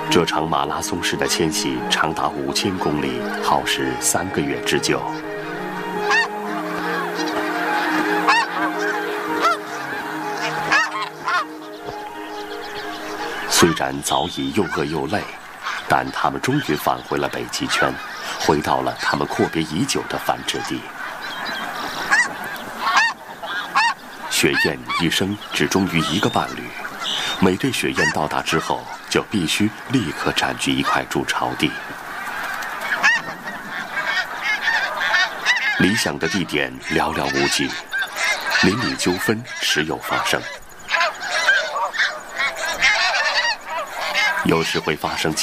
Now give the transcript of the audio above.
这场马拉松式的迁徙长达5000公里，耗时3个月之久。虽然早已又饿又累，但他们终于返回了北极圈，回到了他们阔别已久的繁殖地。雪雁一生只忠于一个伴侣，每对雪雁到达之后，就必须立刻占据一块筑巢地。理想的地点寥寥无几，邻里纠纷时有发生，有时会发生